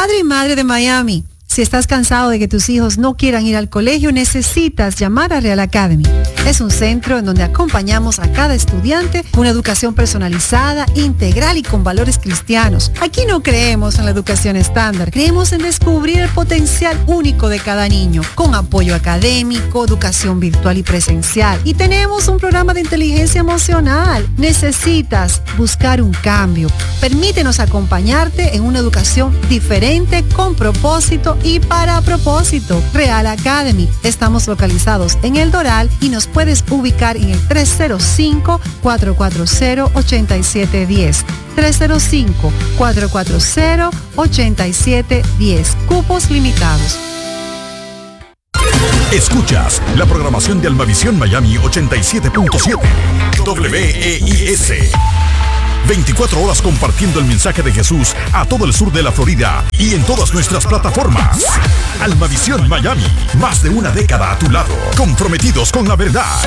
Padre y madre de Miami, si estás cansado de que tus hijos no quieran ir al colegio, necesitas llamar a Real Academy. Es un centro en donde acompañamos a cada estudiante con una educación personalizada, integral y con valores cristianos. Aquí no creemos en la educación estándar, creemos en descubrir el potencial único de cada niño, con apoyo académico, educación virtual y presencial. Y tenemos un programa de inteligencia emocional. Necesitas buscar un cambio. Permítenos acompañarte en una educación diferente, con propósito y para propósito. Real Academy. Estamos localizados en El Doral y nos puedes ubicar en el 305-440-8710. 305-440-8710. Cupos limitados. Escuchas la programación de Almavisión Miami 87.7. WEIS. 24 horas compartiendo el mensaje de Jesús a todo el sur de la Florida y en todas nuestras plataformas. Almavisión Miami, más de una década a tu lado, comprometidos con la verdad.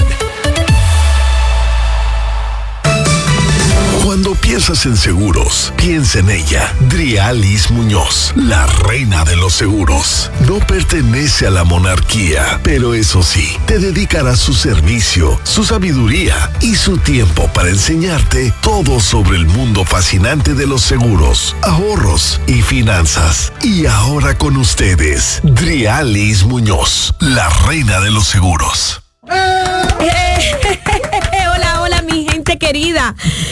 Cuando piensas en seguros, piensa en ella. Drialis Muñoz, la reina de los seguros. No pertenece a la monarquía, pero eso sí, te dedicará su servicio, su sabiduría y su tiempo para enseñarte todo sobre el mundo fascinante de los seguros, ahorros y finanzas. Y ahora con ustedes, Drialis Muñoz, la reina de los seguros. Hola, mi gente querida.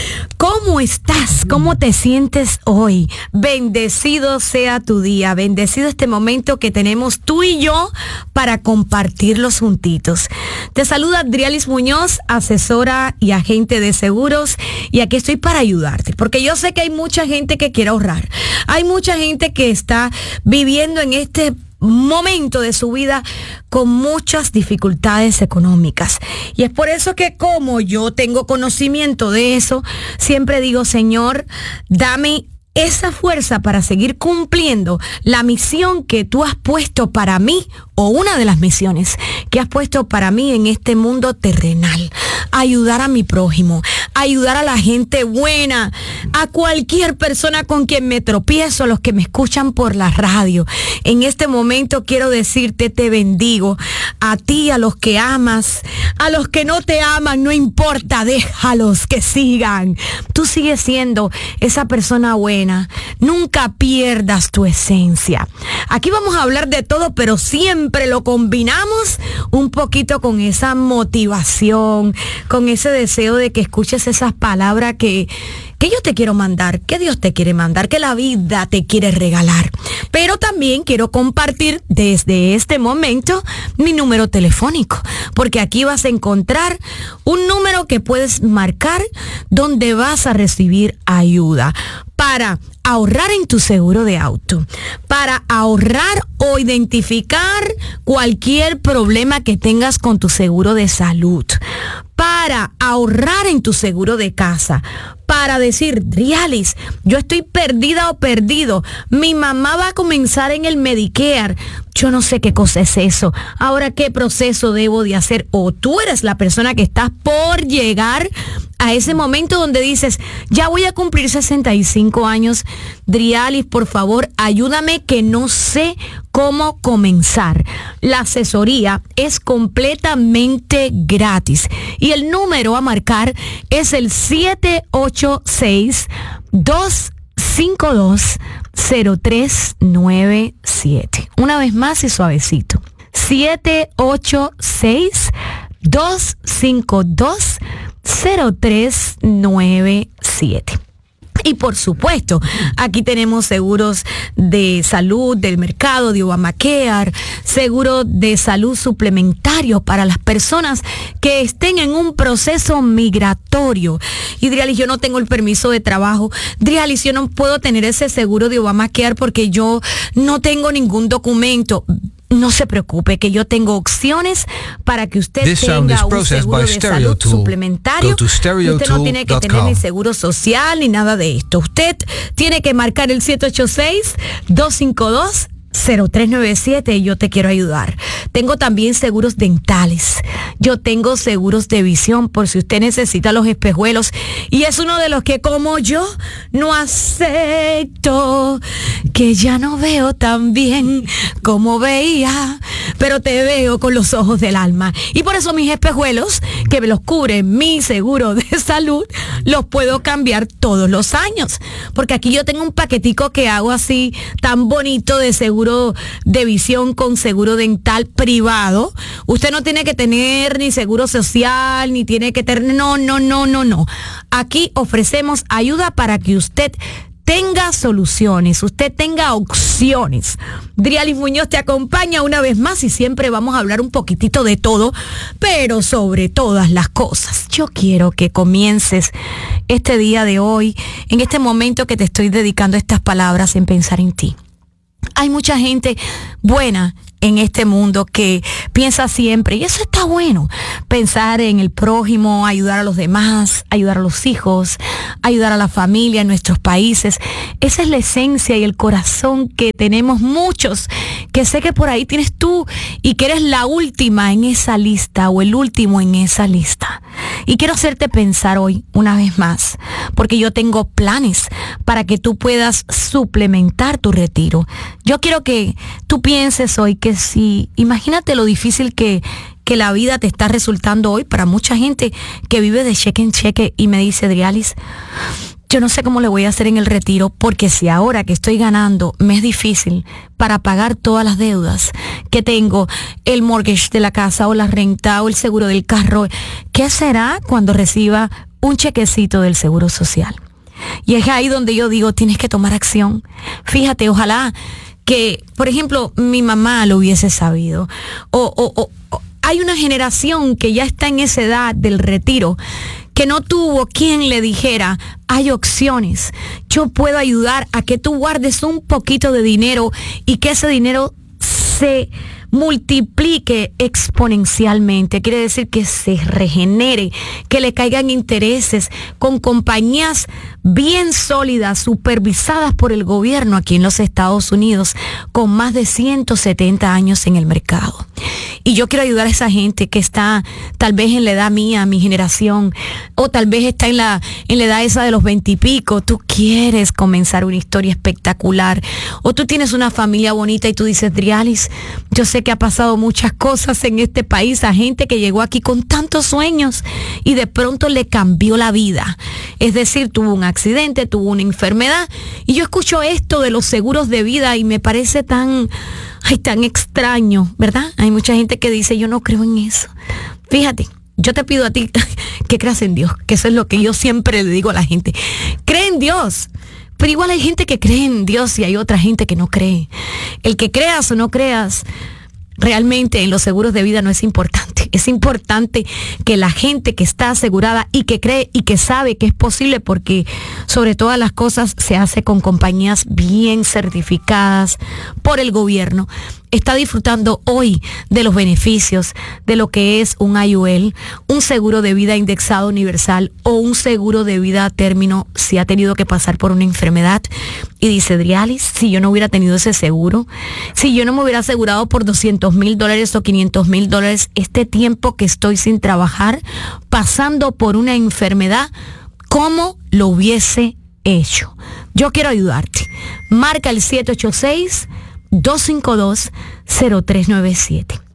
¿Cómo estás? ¿Cómo te sientes hoy? Bendecido sea tu día, bendecido este momento que tenemos tú y yo para compartirlos juntitos. Te saluda Drialis Muñoz, asesora y agente de seguros, y aquí estoy para ayudarte, porque yo sé que hay mucha gente que quiere ahorrar. Hay mucha gente que está viviendo en este momento de su vida con muchas dificultades económicas, y es por eso que, como yo tengo conocimiento de eso, siempre digo: Señor, dame esa fuerza para seguir cumpliendo la misión que tú has puesto para mí, o una de las misiones que has puesto para mí en este mundo terrenal. Ayudar a mi prójimo, ayudar a la gente buena, a cualquier persona con quien me tropiezo, los que me escuchan por la radio. En este momento quiero decirte: te bendigo, a ti, a los que amas, a los que no te aman, no importa, déjalos que sigan. Tú sigues siendo esa persona buena, nunca pierdas tu esencia. Aquí vamos a hablar de todo, pero siempre lo combinamos un poquito con esa motivación, con ese deseo de que escuches esas palabras que yo te quiero mandar, que Dios te quiere mandar, que la vida te quiere regalar. Pero también quiero compartir desde este momento mi número telefónico, porque aquí vas a encontrar un número que puedes marcar, donde vas a recibir ayuda para ahorrar en tu seguro de auto, para ahorrar o identificar cualquier problema que tengas con tu seguro de salud, para ahorrar en tu seguro de casa, para decir: Drialis, yo estoy perdida o perdido, mi mamá va a comenzar en el Medicare, yo no sé qué cosa es eso, ahora qué proceso debo de hacer. O tú eres la persona que estás por llegar a ese momento donde dices: ya voy a cumplir 65 años, Drialis, por favor, ayúdame, que no sé cómo comenzar. La asesoría es completamente gratis y el número a marcar es el 786-252-0397. Una vez más y suavecito: 786-252-0397. Y por supuesto, aquí tenemos seguros de salud del mercado, de Obamacare, seguro de salud suplementario para las personas que estén en un proceso migratorio. Y Drialis, yo no tengo el permiso de trabajo. Drialis, yo no puedo tener ese seguro de Obamacare porque yo no tengo ningún documento. No se preocupe, que yo tengo opciones para que usted tenga un seguro de salud suplementario. Usted no tiene que tener ni seguro social ni nada de esto. Usted tiene que marcar el 786-252-0397 y yo te quiero ayudar. Tengo también seguros dentales. Yo tengo seguros de visión por si usted necesita los espejuelos y es uno de los que, como yo, no acepto que ya no veo tan bien como veía, pero te veo con los ojos del alma. Y por eso mis espejuelos, que me los cubre mi seguro de salud, los puedo cambiar todos los años. Porque aquí yo tengo un paquetico que hago así, tan bonito, de seguro de visión con seguro dental privado. Usted no tiene que tener ni seguro social, ni tiene que tener... No. Aquí ofrecemos ayuda para que usted tenga soluciones, usted tenga opciones. Drialis Muñoz te acompaña una vez más y siempre vamos a hablar un poquitito de todo, pero sobre todas las cosas. Yo quiero que comiences este día de hoy, en este momento que te estoy dedicando estas palabras, en pensar en ti. Hay mucha gente buena en este mundo que piensa siempre, y eso está bueno, pensar en el prójimo, ayudar a los demás, ayudar a los hijos, ayudar a la familia en nuestros países. Esa es la esencia y el corazón que tenemos muchos, que sé que por ahí tienes tú y que eres la última en esa lista o el último en esa lista. Y quiero hacerte pensar hoy una vez más, porque yo tengo planes para que tú puedas suplementar tu retiro. Yo quiero que tú pienses hoy que si, imagínate lo difícil que la vida te está resultando hoy para mucha gente que vive de cheque en cheque y me dice, Drialis, yo no sé cómo le voy a hacer en el retiro, porque si ahora que estoy ganando me es difícil para pagar todas las deudas que tengo, el mortgage de la casa o la renta o el seguro del carro, ¿qué será cuando reciba un chequecito del seguro social? Y es ahí donde yo digo, tienes que tomar acción. Fíjate, ojalá que, por ejemplo, mi mamá lo hubiese sabido. O hay una generación que ya está en esa edad del retiro, que no tuvo quien le dijera, hay opciones. Yo puedo ayudar a que tú guardes un poquito de dinero y que ese dinero se multiplique exponencialmente. Quiere decir que se regenere, que le caigan intereses con compañías bien sólidas, supervisadas por el gobierno aquí en los Estados Unidos, con más de 170 años en el mercado. Y yo quiero ayudar a esa gente que está tal vez en la edad mía, mi generación, o tal vez está en la edad esa de los 20 y pico. Tú quieres comenzar una historia espectacular, o tú tienes una familia bonita y tú dices, Drialis, yo sé que ha pasado muchas cosas en este país, a gente que llegó aquí con tantos sueños y de pronto le cambió la vida. Es decir, tuvo un accidente, tuvo una enfermedad, y yo escucho esto de los seguros de vida y me parece tan extraño, ¿verdad? Hay mucha gente que dice, yo no creo en eso. Fíjate, yo te pido a ti que creas en Dios, que eso es lo que yo siempre le digo a la gente. Cree en Dios. Pero igual hay gente que cree en Dios y hay otra gente que no cree. El que creas o no creas, realmente en los seguros de vida no es importante. Es importante que la gente que está asegurada y que cree y que sabe que es posible, porque sobre todas las cosas se hace con compañías bien certificadas por el gobierno, está disfrutando hoy de los beneficios de lo que es un IUL, un seguro de vida indexado universal o un seguro de vida a término si ha tenido que pasar por una enfermedad. Y dice, Drialis, si yo no hubiera tenido ese seguro, si yo no me hubiera asegurado por $200,000 o $500,000 este tiempo que estoy sin trabajar, pasando por una enfermedad, ¿cómo lo hubiese hecho? Yo quiero ayudarte. Marca el 786-252-0397.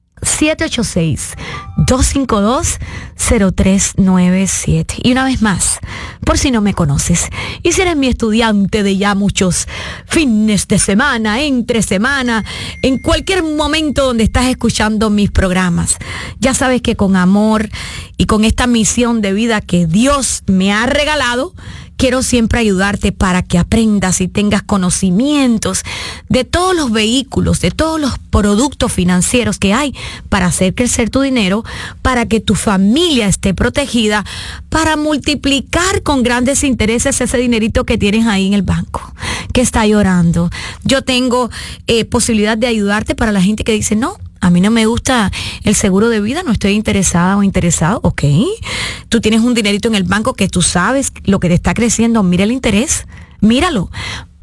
786-252-0397. Y una vez más, por si no me conoces, y si eres mi estudiante de ya muchos fines de semana, entre semana, en cualquier momento donde estás escuchando mis programas, ya sabes que con amor y con esta misión de vida que Dios me ha regalado, quiero siempre ayudarte para que aprendas y tengas conocimientos de todos los vehículos, de todos los productos financieros que hay para hacer crecer tu dinero, para que tu familia esté protegida, para multiplicar con grandes intereses ese dinerito que tienes ahí en el banco, que está llorando. Yo tengo posibilidad de ayudarte para la gente que dice, no, a mí no me gusta el seguro de vida, no estoy interesada o interesado. Ok, tú tienes un dinerito en el banco que tú sabes lo que te está creciendo, mira el interés, míralo.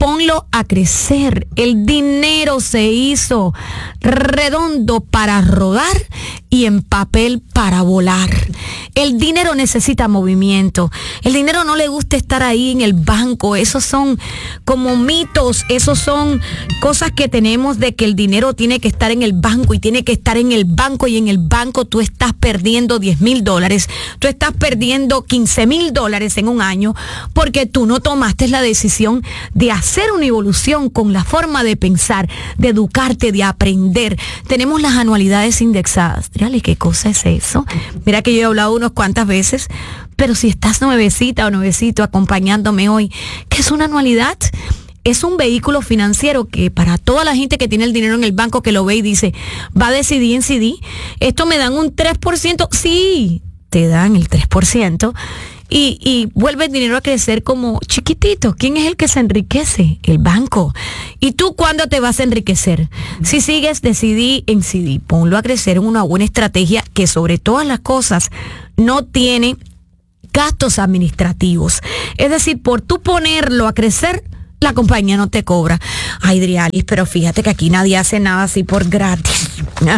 ponlo a crecer. El dinero se hizo redondo para rodar y en papel para volar. El dinero necesita movimiento. El dinero no le gusta estar ahí en el banco. Esos son como mitos, esos son cosas que tenemos de que el dinero tiene que estar en el banco y tiene que estar en el banco, y en el banco tú estás perdiendo $10,000, tú estás perdiendo $15,000 en un año porque tú no tomaste la decisión de hacer una evolución con la forma de pensar, de educarte, de aprender. Tenemos las anualidades indexadas. Dígale, ¿qué cosa es eso? Mira que yo he hablado unas cuantas veces, pero si estás nuevecita o nuevecito acompañándome hoy, ¿qué es una anualidad? Es un vehículo financiero que para toda la gente que tiene el dinero en el banco, que lo ve y dice, va de CD en CD, esto me dan un 3%, sí, te dan el 3%, y vuelve el dinero a crecer como chiquitito. ¿Quién es el que se enriquece? El banco. ¿Y tú cuándo te vas a enriquecer? Si sigues de CD en CD, ponlo a crecer en una buena estrategia que sobre todas las cosas no tiene gastos administrativos. Es decir, por tú ponerlo a crecer, la compañía no te cobra. Ay, Drialis, pero fíjate que aquí nadie hace nada así por gratis.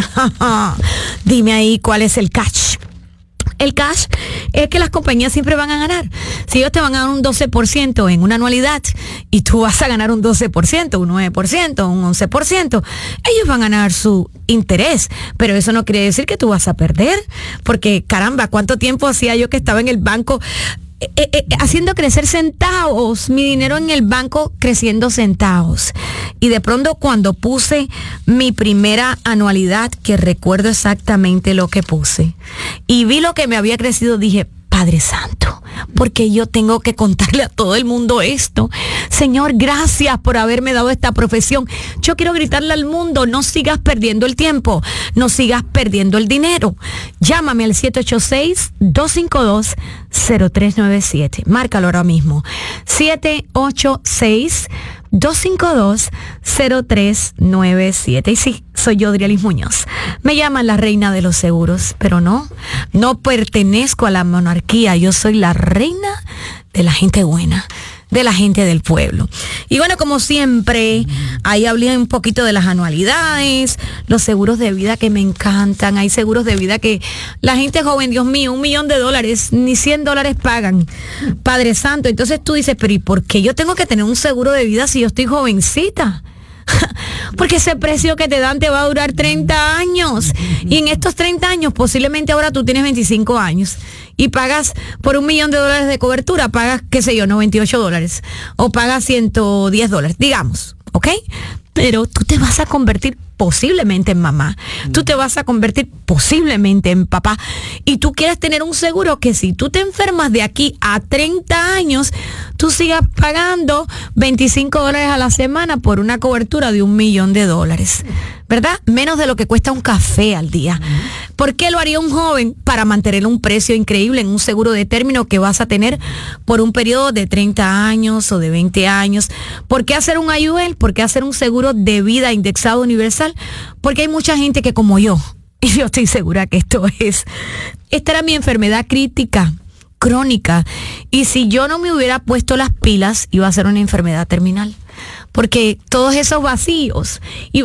Dime ahí cuál es el catch. El cash es que las compañías siempre van a ganar. Si ellos te van a dar un 12% en una anualidad y tú vas a ganar un 12%, un 9%, un 11%, ellos van a ganar su interés. Pero eso no quiere decir que tú vas a perder, porque caramba, ¿cuánto tiempo hacía yo que estaba en el banco haciendo crecer centavos, mi dinero en el banco creciendo centavos? Y de pronto cuando puse mi primera anualidad, que recuerdo exactamente lo que puse, y vi lo que me había crecido, dije, Padre Santo, porque yo tengo que contarle a todo el mundo esto. Señor, gracias por haberme dado esta profesión. Yo quiero gritarle al mundo, no sigas perdiendo el tiempo, no sigas perdiendo el dinero. Llámame al 786-252-0397. Márcalo ahora mismo. 786-252-0397. Y sí, soy yo, Drialis Muñoz. Me llaman la reina de los seguros, pero no pertenezco a la monarquía. Yo soy la reina de la gente buena, de la gente del pueblo. Y bueno, como siempre, ahí hablé un poquito de las anualidades, los seguros de vida que me encantan. Hay seguros de vida que la gente joven, Dios mío, $1 millón, ni $100 pagan. Padre Santo, entonces tú dices, pero ¿y por qué yo tengo que tener un seguro de vida si yo estoy jovencita? Porque ese precio que te dan te va a durar 30 años. Y en estos 30 años, posiblemente ahora tú tienes 25 años y pagas por $1 millón de cobertura, pagas, qué sé yo, $98 o pagas $110, digamos, ¿ok? Pero tú te vas a convertir posiblemente en mamá, tú te vas a convertir posiblemente en papá, y tú quieres tener un seguro que si tú te enfermas de aquí a 30 años, tú sigas pagando $25 a la semana por una cobertura de $1 millón, ¿verdad? Menos de lo que cuesta un café al día. ¿Por qué lo haría un joven? Para mantener un precio increíble en un seguro de término que vas a tener por un periodo de 30 años o de 20 años. ¿Por qué hacer un IUL? ¿Por qué hacer un seguro de vida indexado universal? Porque hay mucha gente que, como yo, y yo estoy segura que esta era mi enfermedad crítica, crónica, y si yo no me hubiera puesto las pilas, iba a ser una enfermedad terminal. Porque todos esos vacíos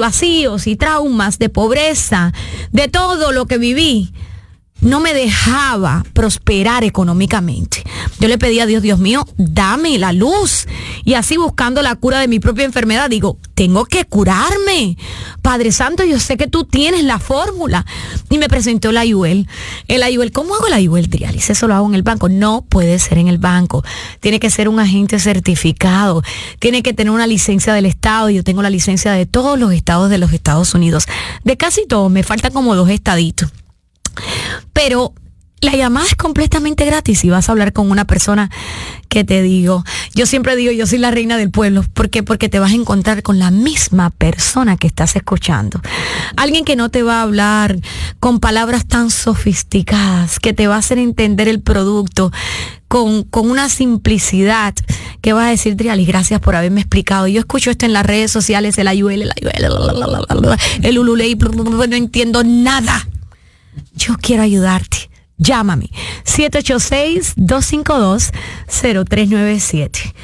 y traumas de pobreza, de todo lo que viví, no me dejaba prosperar económicamente. Yo le pedí a Dios, Dios mío, dame la luz. Y así, buscando la cura de mi propia enfermedad, digo, tengo que curarme. Padre Santo, yo sé que tú tienes la fórmula. Y me presentó el IUL. El IUL, ¿cómo hago el IUL, Drialis? Eso lo hago en el banco. No puede ser en el banco. Tiene que ser un agente certificado. Tiene que tener una licencia del estado. Yo tengo la licencia de todos los estados de los Estados Unidos. De casi todos, me faltan como 2 estaditos. Pero la llamada es completamente gratis y vas a hablar con una persona que te digo, yo siempre digo, yo soy la reina del pueblo. ¿Por qué? Porque te vas a encontrar con la misma persona que estás escuchando. Alguien que no te va a hablar con palabras tan sofisticadas, que te va a hacer entender el producto con una simplicidad que vas a decir, Drialis, gracias por haberme explicado. Yo escucho esto en las redes sociales, el IUL, el Ululei, no entiendo nada. Yo quiero ayudarte. Llámame, 786-252-0397.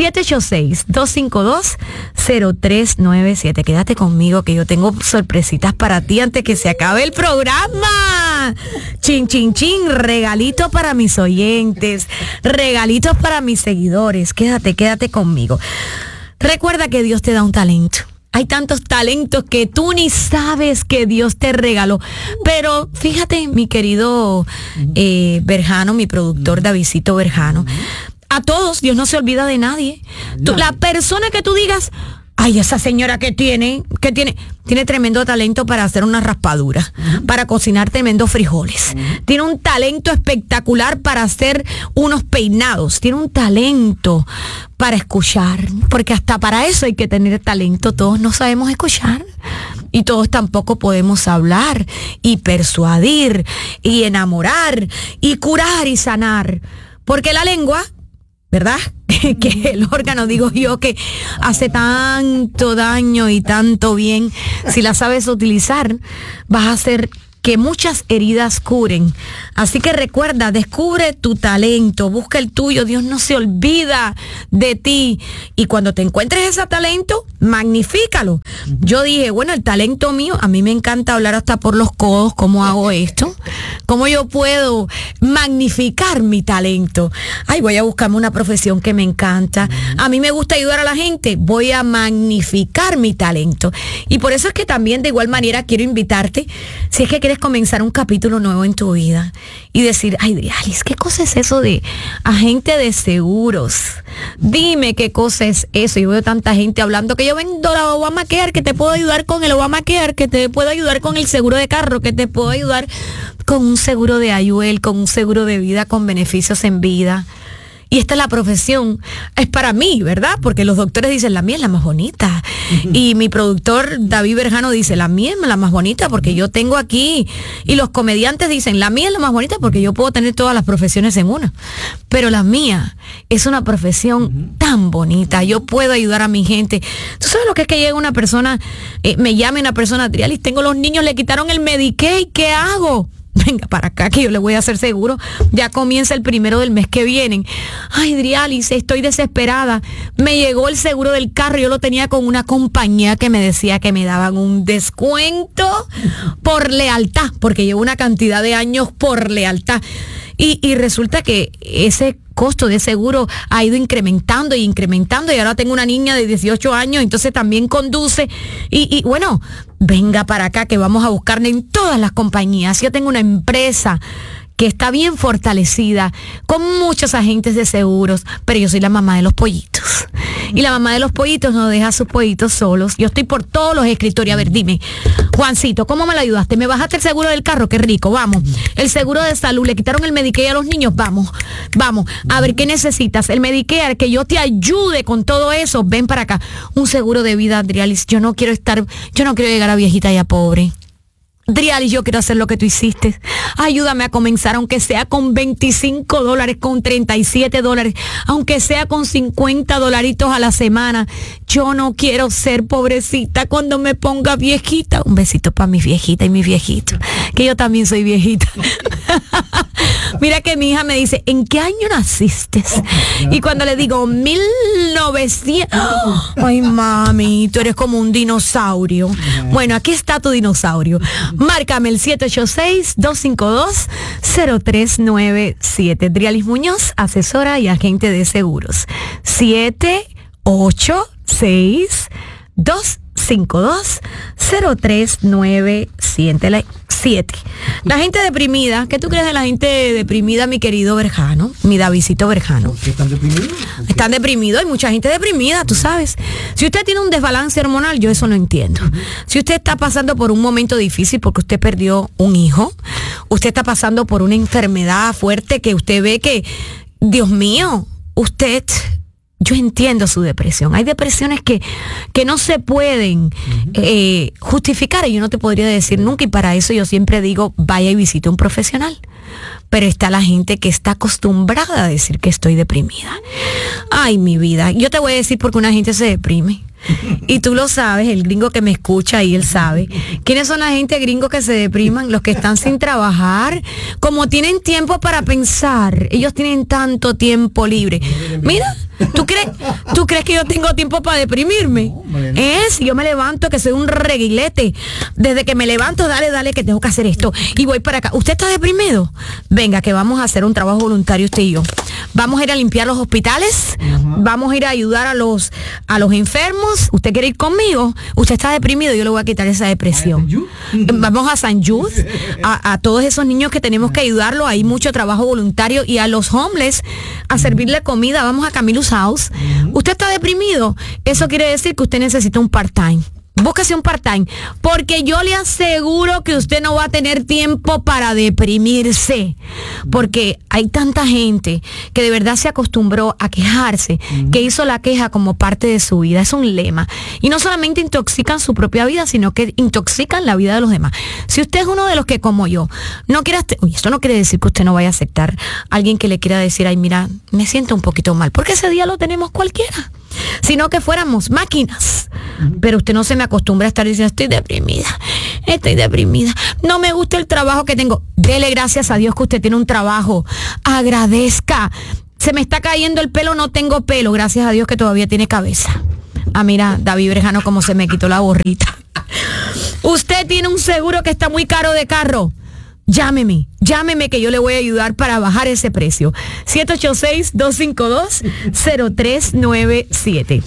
786-252-0397. Quédate conmigo que yo tengo sorpresitas para ti antes que se acabe el programa. Chin, chin, chin. Regalitos para mis oyentes. Regalitos para mis seguidores. Quédate conmigo. Recuerda que Dios te da un talento. Hay tantos talentos que tú ni sabes que Dios te regaló. Pero fíjate, mi querido Berjano, mi productor Davidcito Berjano, a todos, Dios no se olvida de nadie. La persona que tú digas, ay, esa señora que tiene tremendo talento para hacer una raspadura, para cocinar tremendos frijoles. Tiene un talento espectacular para hacer unos peinados. Tiene un talento para escuchar, porque hasta para eso hay que tener talento. Todos no sabemos escuchar y todos tampoco podemos hablar y persuadir y enamorar y curar y sanar, porque la lengua, ¿verdad? Que el órgano, digo yo, que hace tanto daño y tanto bien. Si la sabes utilizar, vas a hacer que muchas heridas curen. Así que recuerda, descubre tu talento, busca el tuyo. Dios no se olvida de ti. Y cuando te encuentres ese talento, magnifícalo. Yo dije, bueno, el talento mío, a mí me encanta hablar hasta por los codos. ¿Cómo hago esto? ¿Cómo yo puedo magnificar mi talento? Ay, voy a buscarme una profesión que me encanta. A mí me gusta ayudar a la gente. Voy a magnificar mi talento. Y por eso es que también de igual manera quiero invitarte, si es que quieres comenzar un capítulo nuevo en tu vida y decir, ay, Drialis, ¿qué cosa es eso de agente de seguros? Dime qué cosa es eso. Yo veo tanta gente hablando que yo vendo la Obamacare, que te puedo ayudar con el Obamacare, que te puedo ayudar con el seguro de carro, que te puedo ayudar con un seguro de IUL, con un seguro de vida, con beneficios en vida. Y esta es la profesión, es para mí, ¿verdad? Porque los doctores dicen, la mía es la más bonita. Y mi productor David Berjano dice, la mía es la más bonita porque yo tengo aquí. Y los comediantes dicen, la mía es la más bonita porque yo puedo tener todas las profesiones en una. Pero la mía es una profesión tan bonita. Yo puedo ayudar a mi gente. ¿Tú sabes lo que es que llega una persona, me llame una persona, Drialis, tengo los niños, le quitaron el Medicaid, ¿qué hago? Venga para acá que yo le voy a hacer seguro. Ya comienza el 1 del mes que vienen. Ay, Drialis, estoy desesperada. Me llegó el seguro del carro. Yo lo tenía con una compañía que me decía que me daban un descuento por lealtad, porque llevo una cantidad de años por lealtad. Y resulta que ese costo de seguro ha ido incrementando y ahora tengo una niña de 18 años, entonces también conduce y bueno, venga para acá que vamos a buscarle en todas las compañías. Yo tengo una empresa que está bien fortalecida, con muchos agentes de seguros, pero yo soy la mamá de los pollitos. Y la mamá de los pollitos no deja a sus pollitos solos. Yo estoy por todos los escritorios. A ver, dime, Juancito, ¿cómo me la ayudaste? ¿Me bajaste el seguro del carro? Qué rico, vamos. El seguro de salud, le quitaron el Medicare a los niños, vamos. A ver, ¿qué necesitas? El Medicare, que yo te ayude con todo eso. Ven para acá. Un seguro de vida, Drialis. Yo no quiero llegar a viejita y a pobre. Drialis, yo quiero hacer lo que tú hiciste. Ayúdame a comenzar, aunque sea con $25, con $37, aunque sea con $50 a la semana. Yo no quiero ser pobrecita cuando me ponga viejita. Un besito para mi viejita y mi viejito, que yo también soy viejita. Mira que mi hija me dice, ¿en qué año naciste? Y cuando le digo 1900, ay mami, tú eres como un dinosaurio. Bueno, aquí está tu dinosaurio. Márcame el 786-252-0397. Drialis Muñoz, asesora y agente de seguros. 786-252-0397. La gente deprimida, ¿qué tú crees de la gente deprimida, mi querido Berjano? Mi Davidcito Berjano. ¿Por qué están deprimidos? Están deprimidos, hay mucha gente deprimida, tú sabes. Si usted tiene un desbalance hormonal, yo eso no entiendo. Si usted está pasando por un momento difícil porque usted perdió un hijo, usted está pasando por una enfermedad fuerte que usted ve que, Dios mío, yo entiendo su depresión. Hay depresiones que no se pueden justificar y yo no te podría decir nunca, y para eso yo siempre digo, vaya y visite a un profesional. Pero está la gente que está acostumbrada a decir que estoy deprimida. Ay, mi vida, yo te voy a decir por qué una gente se deprime. Y tú lo sabes, el gringo que me escucha ahí, él sabe. ¿Quiénes son la gente gringo que se depriman? Los que están sin trabajar. Como tienen tiempo para pensar, ellos tienen tanto tiempo libre. Mira, ¿tú crees que yo tengo tiempo para deprimirme? Si yo me levanto, que soy un reguilete. Desde que me levanto, dale, que tengo que hacer esto. Y voy para acá. ¿Usted está deprimido? Venga, que vamos a hacer un trabajo voluntario usted y yo. Vamos a ir a limpiar los hospitales. Vamos a ir a ayudar a los enfermos. ¿Usted quiere ir conmigo? Usted está deprimido, yo le voy a quitar esa depresión. Vamos a San Jude, a todos esos niños que tenemos que ayudarlo. Hay mucho trabajo voluntario. Y a los homeless, a servirle comida. Vamos a Camillus House. ¿Usted está deprimido? Eso quiere decir que usted necesita un part-time. Búsquese un part-time, porque yo le aseguro que usted no va a tener tiempo para deprimirse, porque hay tanta gente que de verdad se acostumbró a quejarse, que hizo la queja como parte de su vida. Es un lema. Y no solamente intoxican su propia vida, sino que intoxican la vida de los demás. Si usted es uno de los que, como yo, no quiere... esto no quiere decir que usted no vaya a aceptar a alguien que le quiera decir, ay, mira, me siento un poquito mal, porque ese día lo tenemos cualquiera. Sino que fuéramos máquinas. Pero usted no se me acostumbra a estar diciendo, estoy deprimida, no me gusta el trabajo que tengo. Dele gracias a Dios que usted tiene un trabajo. Agradezca. Se me está cayendo el pelo, no tengo pelo. Gracias a Dios que todavía tiene cabeza. Mira, David Brejano, como se me quitó la gorrita. Usted tiene un seguro que está muy caro de carro. Llámeme que yo le voy a ayudar para bajar ese precio. 786-252-0397.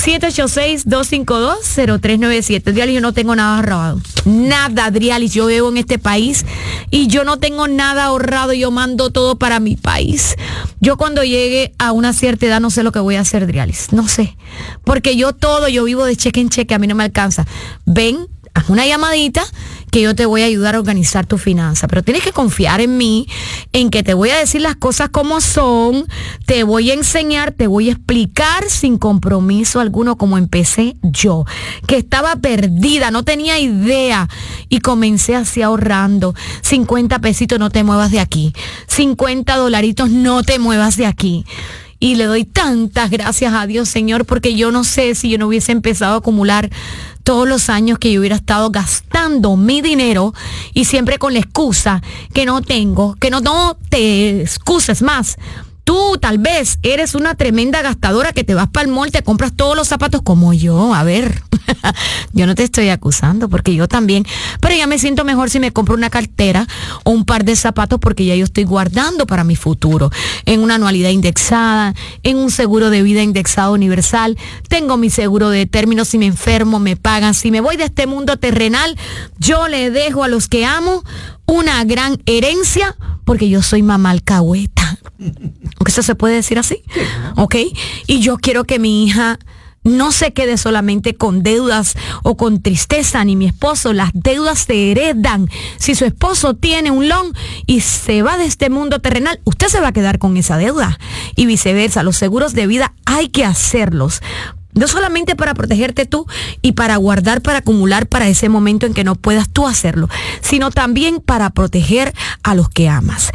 786-252-0397. Drialis, yo no tengo nada ahorrado. Nada, Drialis. Yo vivo en este país y yo no tengo nada ahorrado. Yo mando todo para mi país. Yo cuando llegue a una cierta edad no sé lo que voy a hacer, Drialis. No sé. Porque yo vivo de cheque en cheque. A mí no me alcanza. Ven, haz una llamadita que yo te voy a ayudar a organizar tu finanza, pero tienes que confiar en mí, en que te voy a decir las cosas como son, te voy a enseñar, te voy a explicar sin compromiso alguno, como empecé yo, que estaba perdida, no tenía idea, y comencé así ahorrando. 50 pesitos, no te muevas de aquí. 50 dolaritos, no te muevas de aquí. Y le doy tantas gracias a Dios, Señor, porque yo no sé si yo no hubiese empezado a acumular todos los años que yo hubiera estado gastando mi dinero, y siempre con la excusa que no tengo, que no te excuses más. Tú tal vez eres una tremenda gastadora que te vas para el mall, te compras todos los zapatos como yo. A ver, yo no te estoy acusando, porque yo también, pero ya me siento mejor si me compro una cartera o un par de zapatos, porque ya yo estoy guardando para mi futuro, en una anualidad indexada, en un seguro de vida indexado universal. Tengo mi seguro de término, si me enfermo me pagan. Si me voy de este mundo terrenal, yo le dejo a los que amo una gran herencia, porque yo soy mamá alcahueta. ¿O eso se puede decir así? ¿Ok? Y yo quiero que mi hija no se quede solamente con deudas o con tristeza, ni mi esposo. Las deudas se heredan. Si su esposo tiene un loan y se va de este mundo terrenal, usted se va a quedar con esa deuda. Y viceversa, los seguros de vida hay que hacerlos. No solamente para protegerte tú y para guardar, para acumular para ese momento en que no puedas tú hacerlo, sino también para proteger a los que amas.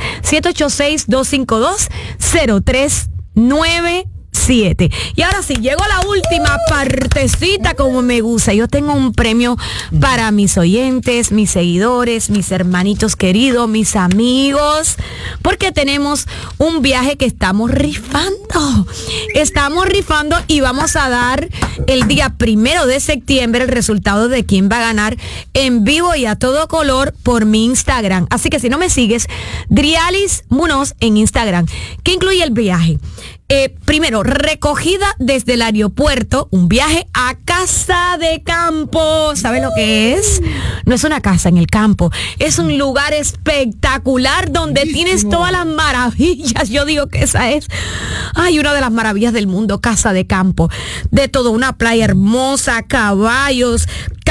786-252-0397. Y ahora sí, llegó la última partecita como me gusta. Yo tengo un premio para mis oyentes, mis seguidores, mis hermanitos queridos, mis amigos, porque tenemos un viaje que estamos rifando. Estamos rifando y vamos a dar el día 1 de septiembre el resultado de quién va a ganar en vivo y a todo color por mi Instagram. Así que si no me sigues, Drialis Munoz en Instagram. ¿Qué incluye el viaje? Primero, recogida desde el aeropuerto, un viaje a Casa de Campo. ¿Sabe lo que es? No es una casa en el campo, es un lugar espectacular donde tienes todas las maravillas. Yo digo que esa es una de las maravillas del mundo, Casa de Campo. De todo, una playa hermosa, caballos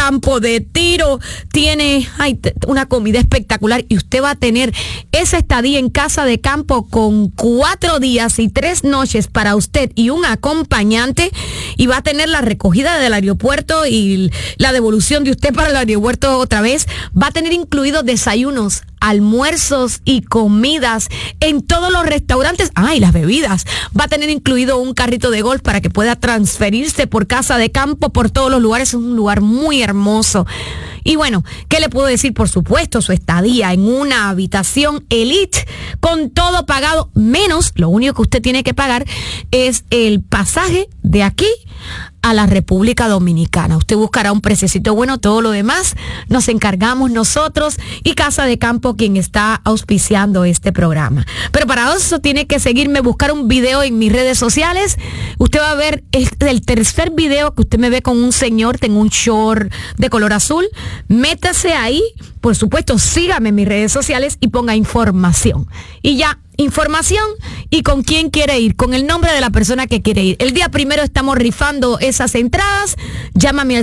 campo de tiro, tiene una comida espectacular y usted va a tener esa estadía en casa de campo con 4 días y 3 noches para usted y un acompañante, y va a tener la recogida del aeropuerto y la devolución de usted para el aeropuerto otra vez. Va a tener incluidos desayunos, almuerzos y comidas en todos los restaurantes. Y las bebidas. Va a tener incluido un carrito de golf para que pueda transferirse por casa de campo por todos los lugares. Es un lugar muy hermoso. Y bueno, ¿qué le puedo decir? Por supuesto, su estadía en una habitación elite con todo pagado, menos lo único que usted tiene que pagar es el pasaje de aquí a la República Dominicana. Usted buscará un preciosito bueno, todo lo demás nos encargamos nosotros y Casa de Campo, quien está auspiciando este programa. Pero para eso tiene que seguirme, buscar un video en mis redes sociales. Usted va a ver el tercer video que usted me ve con un señor en un short de color azul. Métase ahí, por supuesto, sígame en mis redes sociales y ponga información. Y ya, información y con quién quiere ir, con el nombre de la persona que quiere ir. El día 1 estamos rifando esas entradas. Llámame al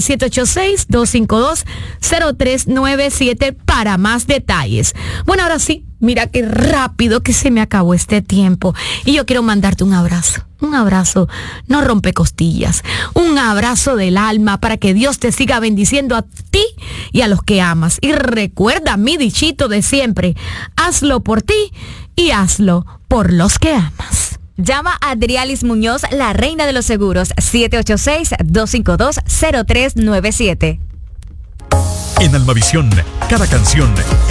786-252-0397 para más detalles. Bueno, ahora sí, mira qué rápido que se me acabó este tiempo. Y yo quiero mandarte un abrazo. Un abrazo, no rompe costillas. Un abrazo del alma para que Dios te siga bendiciendo a ti y a los que amas. Y recuerda mi dichito de siempre: hazlo por ti y hazlo por los que amas. Llama a Adrialis Muñoz, la reina de los seguros, 786-252-0397. En Almavisión, cada canción